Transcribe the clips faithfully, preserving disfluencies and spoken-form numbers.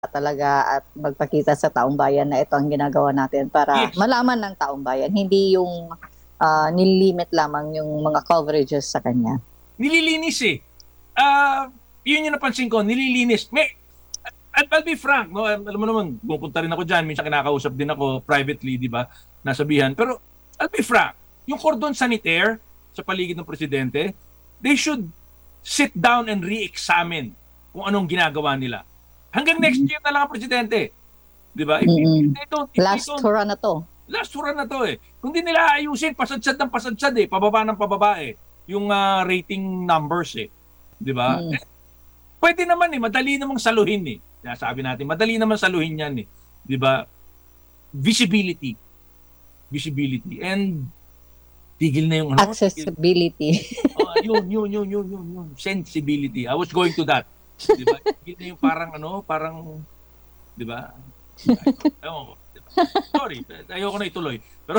talaga at magpakita sa taong bayan na ito ang ginagawa natin para Yes. malaman ng taong bayan, hindi yung ah, nilimit lamang yung mga coverages sa kanya. Nililinis eh. Ah, yun yung napansin ko, nililinis. May, at I'll be frank, no? Alam mo naman, pupunta rin ako dyan, minsan kinakausap din ako privately, di ba? Nasabihan. Pero I'll be frank, yung cordon sanitaire sa paligid ng presidente, they should sit down and re-examine kung anong ginagawa nila. Hanggang next year na lang ang presidente. Di ba? If, Mm-mm. if they don't, if Last they don't, hurrah na to. last hurrah na to eh. Kung di nila ayusin, pasadsad ng pasadsad eh. Pababa ng pababa eh. Yung ah, rating numbers eh. Di ba? Mm. Eh, pwede naman eh. Madali namang saluhin eh. Kaya sabi natin, madali naman saluhin yan eh. Di ba? Visibility. Visibility. And tigil na yung ano? Tigil- Accessibility. Oh, yun, yun, yun, yun, yun, yun. Sensibility. I was going to that. Di ba? Tigil na yung parang ano, parang, di ba? Ewan ko. Di ba? Sorry, ayoko na ituloy. Pero,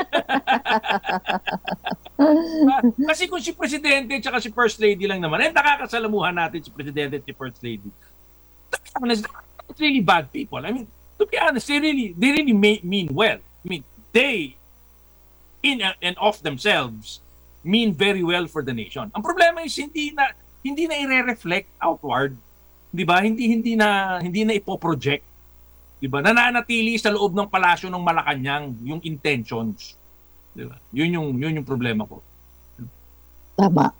Ah, kasi kung si Presidente at saka si First Lady lang naman, eh, nakakasalamuhan natin si Presidente at si First Lady. To be honest, they're not really bad people. I mean, to be honest, they really, they really may, mean well. I mean, they, in and of themselves, mean very well for the nation. Ang problema is hindi na hindi na i-reflect outward, 'di ba? Hindi hindi na hindi na ipo-project, 'di ba? Nananatili sa loob ng palasyo ng Malacanang yung intentions, 'di ba? Yun yung yun yung problema ko. Tama.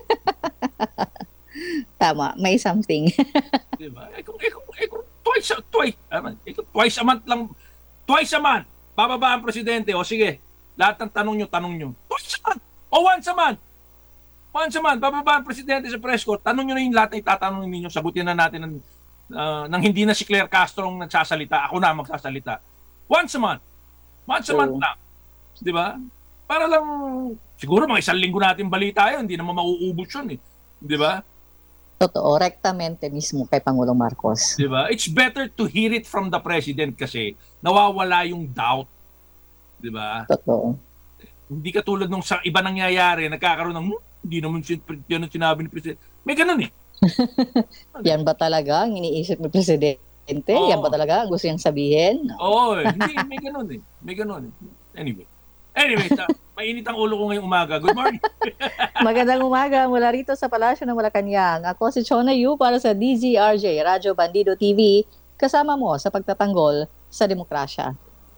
Tama, may something. 'Di ba? Eh kung, eh kung, eh kung twice a- twice ah, eh kung twice a month lang, twice a month bababa ang presidente, o sige, lahat ng tanong nyo, tanong nyo. Twice a month o once a month. Once a month, bababa ang presidente sa press corps, tanong nyo na yung lahat na itatanong ninyo, sagutin na natin ng, ah, ng hindi na si Claire Castro ang nagsasalita, ako na ang magsasalita. Once a month. Once a Oo. month lang. Di ba? Para lang, siguro mga isang linggo natin balita yun, hindi naman mauubos yun eh. Di ba? Totoo, rektamente mismo kay Pangulong Marcos. Di ba? It's better to hear it from the president kasi nawawala yung doubt. Di ba? Totoo. Hindi katulad nung sa iba nangyayari, nagkakaroon ng, "Hmm, hindi naman sin- yan ang sinabi ni president." May ganun eh. Yan ba talaga ang iniisip ni Presidente? Oo. Yan ba talaga ang gusto niyang sabihin? Oo, eh. Hindi, may ganun eh. May ganun eh. Anyway. Anyway, sa, mainit ang ulo ko ngayong umaga. Good morning. Magandang umaga mula rito sa Palasyo ng Malacanang. Ako si Chona Yu para sa D Z R J, Radyo Bandido T V, kasama mo sa pagtatanggol sa demokrasya.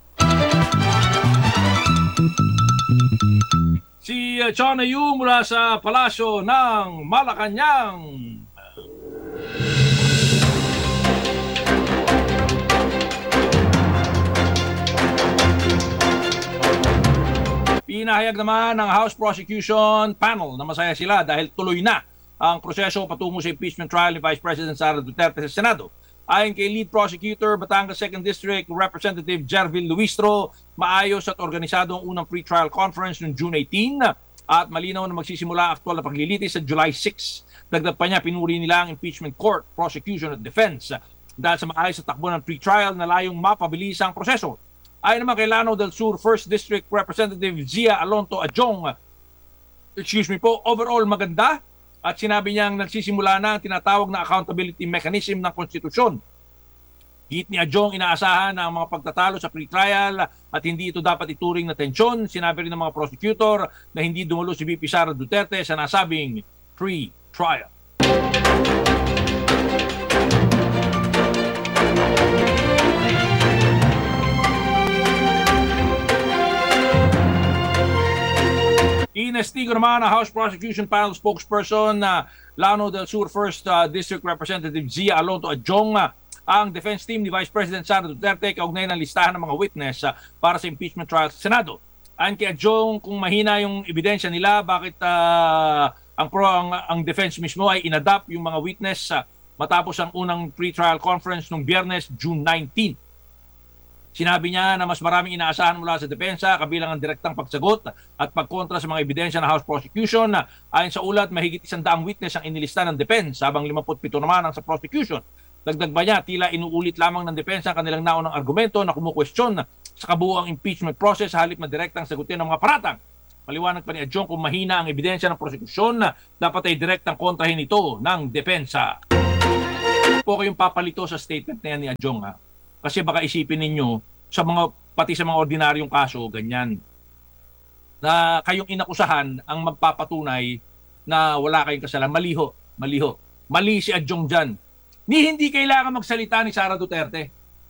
Si uh, Chona Yu mula sa Palasyo ng Malacanang. Pinahayag naman ng House Prosecution Panel na masaya sila dahil tuloy na ang proseso patungo sa impeachment trial ni Vice President Sara Duterte sa Senado. Ayon kay Lead Prosecutor Batangas second District Representative Jervil Luistro, maayos at organisado ang unang pre-trial conference noong June eighteenth at malinaw na magsisimula ang aktual na paglilitis sa July sixth. Dagdag pa niya, pinuri nila ang impeachment court, prosecution at defense dahil sa maayos sa takbo ng pre-trial na layong mapabilis ang proseso. Ayon naman kay Lanao del Sur first District Representative Zia Alonto Adjong, excuse me po, overall maganda at sinabi niyang nagsisimula na ang tinatawag na accountability mechanism ng konstitusyon. Git ni Adjong, inaasahan na ang mga pagtatalo sa pre-trial at hindi ito dapat ituring na tensyon. Sinabi rin ng mga prosecutor na hindi dumalo si V P Sara Duterte sa nasabing pre-trial. Inestigo naman ang House Prosecution Panel spokesperson na Lanao del Sur first uh, District Representative Zia Alonto Adjong uh, ang defense team ni Vice President Sara Duterte kaugnay ng listahan ng mga witness uh, para sa impeachment trial sa Senado. Ayon kay Adjong, kung mahina yung ebidensya nila, bakit uh, ang pro ang, ang defense mismo ay inadapt yung mga witness uh, matapos ang unang pre-trial conference noong Biyernes, June nineteenth. Sinabi niya na mas maraming inaasahan mula sa depensa kabilang ang direktang pagsagot at pagkontra sa mga ebidensya ng House Prosecution. Ayon sa ulat, mahigit isang daang witness ang inilista ng depensa habang limampu't pito naman ang sa prosecution. Dagdag ba niya, tila inuulit lamang ng depensa ang kanilang naunang argumento na kumukwestiyon sa kabuuang impeachment process halip na direktang sagutin ng mga paratang. Paliwanag pa ni Adjong, kung mahina ang ebidensya ng prosekusyon, dapat ay direktang kontrahin ito ng depensa. po kayong papalito sa statement na yan ni Adjong, ha? Kasi baka isipin ninyo, sa mga, pati sa mga ordinaryong kaso, ganyan, na kayong inakusahan ang magpapatunay na wala kayong kasalanan. Maliho, maliho. Mali si Adjong dyan. Ni hindi kailangan magsalita ni Sara Duterte.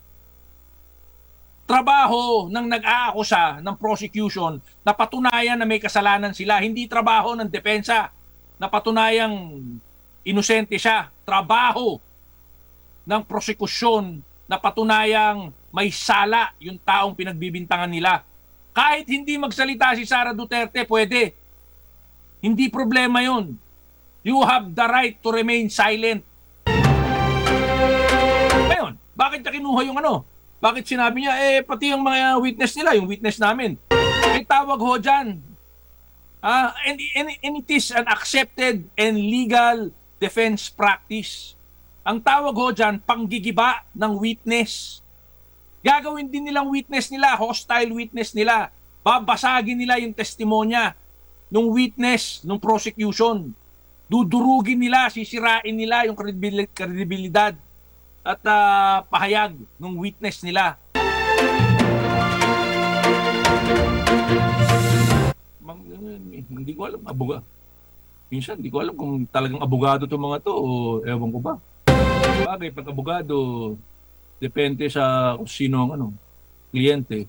Trabaho ng nag-aakusa ng prosecution na patunayan na may kasalanan sila. Hindi trabaho ng depensa na patunayang inosente siya. Trabaho ng prosekusyon na patunayang may sala yung taong pinagbibintangan nila. Kahit hindi magsalita si Sara Duterte, pwede. Hindi problema yun. You have the right to remain silent. Ngayon, bakit niya kinuha yung ano? Bakit sinabi niya, eh, pati yung mga witness nila, yung witness namin. May tawag ho dyan. Ah, and, and, and it is an accepted and legal defense practice. Ang tawag ho dyan, panggigiba ng witness. Gagawin din nilang witness nila, hostile witness nila. Babasagin nila yung testimonya ng witness, ng prosecution. Dudurugin nila, sisirain nila yung kredibilidad at uh, pahayag ng witness nila. Mang, hindi ko alam, abuga. Minsan, hindi ko alam kung talagang abogado itong mga to o ewan ko ba. Bagay, pag abogado, depende sa kung sino ang ano, kliyente.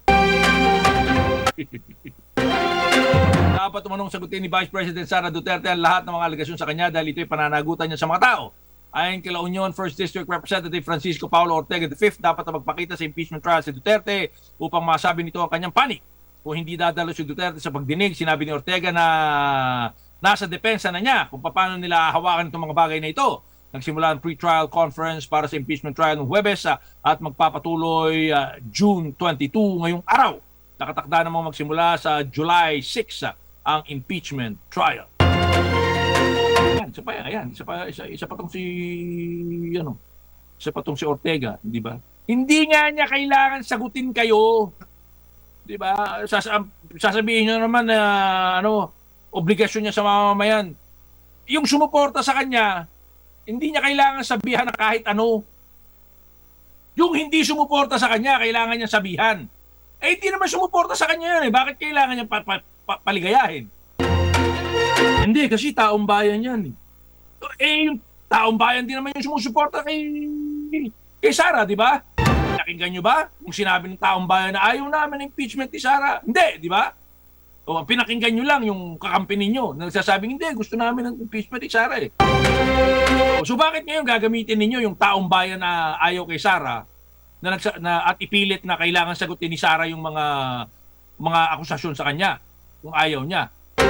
Dapat umanong sagutin ni Vice President Sara Duterte ang lahat ng mga alegasyon sa kanya dahil ito'y pananagutan niya sa mga tao. Ayon kay La Union First District Representative Francisco Paulo Ortega the fifth, dapat na magpakita sa impeachment trial si Duterte upang masabi nito ang kanyang panig. Kung hindi dadalo si Duterte sa pagdinig, sinabi ni Ortega na nasa depensa na niya kung paano nila hawakan itong mga bagay na ito. Nagsimula ang pre-trial conference para sa impeachment trial ng Huwebes uh, at magpapatuloy uh, June twenty-two ngayong araw. Nakatakda namang magsimula sa July sixth uh, ang impeachment trial. Ayan, isa pa yan, ayan, isa pa, isa, isa pa tong si, ano, isa pa tong si Ortega, di ba? Hindi nga niya kailangan sagutin kayo. Di ba? Sas sasabihin niyo naman na, uh, ano, obligasyon niya sa mamamayan. Yung sumuporta sa kanya, hindi niya kailangan sabihan na kahit ano. Yung hindi sumuporta sa kanya, kailangan niya sabihan. Eh, hindi naman sumuporta sa kanya yan eh. Bakit kailangan niya pa, pa, pa, paligayahin? Hindi, kasi taong bayan yan eh. Eh, yung taong bayan din naman yung sumusuporta kay, kay Sara, di ba? Nakinggan nyo ba? Kung sinabi ng taong bayan na ayaw namin impeachment ni Sara. Hindi, di ba? O, ang pinakinggan nyo lang yung kakampi ninyo na nagsasabing, hindi, gusto namin ng impeachment ni Sara eh. O, so bakit ngayon gagamitin ninyo yung taong bayan na ayaw kay Sara na, nagsa, na at ipilit na kailangan sagutin ni Sara yung mga mga akusasyon sa kanya kung ayaw niya?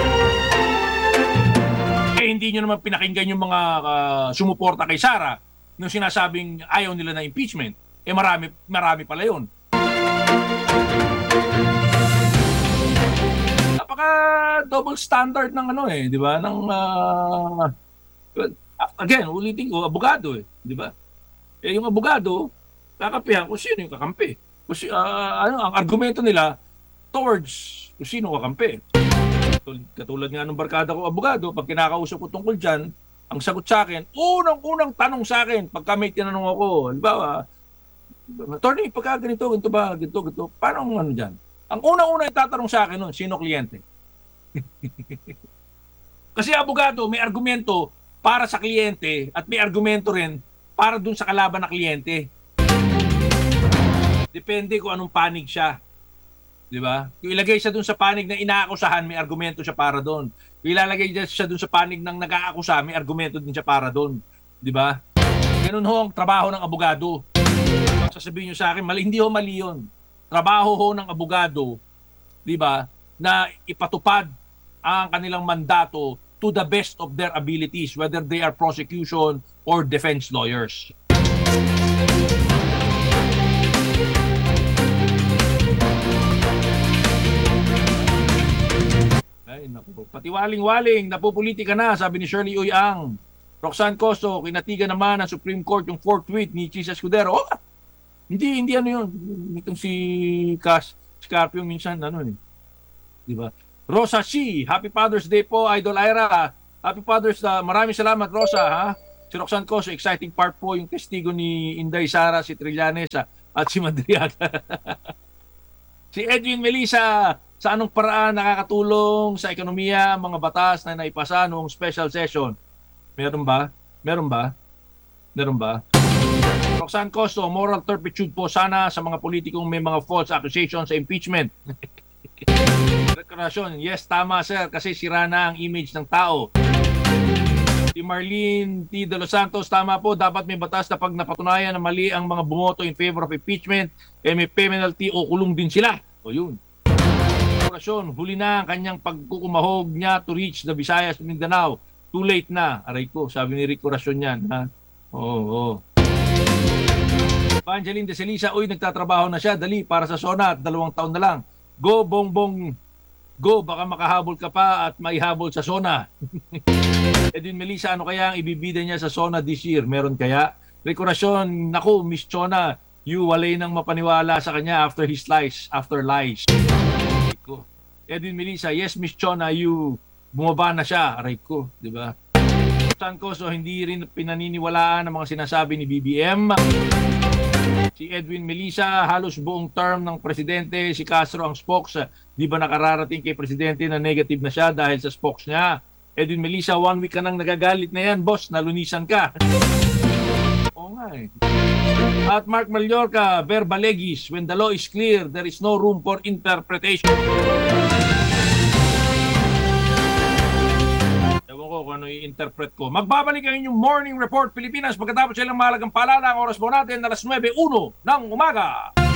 Eh hindi nyo naman pinakinggan yung mga uh, sumuporta kay Sara nung sinasabing ayaw nila na impeachment. Eh marami, marami pala yun. Napaka double standard ng ano eh, di ba? Ng uh, again, ulitin ko, abogado eh, di ba? Eh yung abogado, kakampihan kung sino yung kakampi. Kasi uh, ano, ang argumento nila towards kung sino kakampi. Katulad nga ng barkada ko abogado, pag kinakausap ko tungkol dyan, ang sagot sa akin, unang-unang tanong sa akin, pagka may tinanong ako, halimbawa, attorney, pagka ganito, ganito ba, ganito, ganito, paano ano dyan? Ang unang-unang itatanong sa akin nun, sino kliyente? Kasi abogado, may argumento para sa kliyente at may argumento rin para dun sa kalaban na kliyente. Depende kung anong panig siya. Di ba? Kung ilagay siya dun sa panig na inaakusahan, may argumento siya para doon. Kung ilalagay siya dun sa panig ng nag-aakusa, may argumento din siya para doon. Di ba? Ganun ho ang trabaho ng abogado. Sasabihin nyo sa akin, mali, hindi ho mali yun. Trabaho ho ng abogado, di ba, na ipatupad ang kanilang mandato to the best of their abilities, whether they are prosecution or defense lawyers. Ay, naku. Pati waling-waling, napupolitika na, sabi ni Shirley Uyang. Roxanne Costo, kinatigan naman ng Supreme Court yung fourth tweet ni Chis Escudero. Oh, hindi, hindi ano yun. Itong si Cass Scarpio minsan, ano eh. Di ba? Rosa C, Happy Father's Day po, Idol Ira. Happy Father's Day. Maraming salamat, Rosa, ha? Si Roxanne Coso, exciting part po yung testigo ni Inday Sara, si Trillanes ah, at si Madriaga. Si Edwin Melissa, sa anong paraan nakakatulong sa ekonomiya ang mga batas na naipasa noong special session? Meron ba? Meron ba? Meron ba? Roxanne Costo, moral turpitude po sana sa mga politikong may mga false accusations sa impeachment. Deklarasyon, yes, tama sir, kasi sira na ang image ng tao. Si Marlene T. De Los Santos, tama po, dapat may batas na pag napatunayan na mali ang mga bumoto in favor of impeachment, eh may penalty o kulong din sila. O yun. Deklarasyon, huli na ang kanyang pagkukumahog niya to reach the Visayas, Mindanao. Too late na. Aray ko, sabi ni Rico Rason yan. Ha? Oo, oo. Evangeline De Celisa, uy, nagtatrabaho na siya. Dali, para sa SONA, dalawang taon na lang. Go, bongbong. Go, baka makahabol ka pa at maihabol sa SONA. Edwin Melissa, ano kaya ang ibibida niya sa SONA this year? Meron kaya? Rico Rason, naku, Miss Chona, you walay nang mapaniwala sa kanya after his lies, after lies. Rico. Edwin Melissa, yes, Miss Chona, you bumaba na siya. Aray ko, di ba? San Coso, hindi rin pinaniniwalaan ang mga sinasabi ni B B M. Si Edwin Melissa, halos buong term ng presidente, si Castro ang spokes. Di ba nakararating kay presidente na negative na siya dahil sa spokes niya? Edwin Melissa, one week ka nang nagagalit na yan, boss, nalunisan ka. Oo nga eh. At Mark Mallorca, verbalegis, when the law is clear, there is no room for interpretation. Ewan ko kung ano i-interpret ko. Magbabalik ang inyong Morning Report Pilipinas pagkatapos silang mahalagang paalala. Ang oras po natin, alas nuwebe uno ng umaga.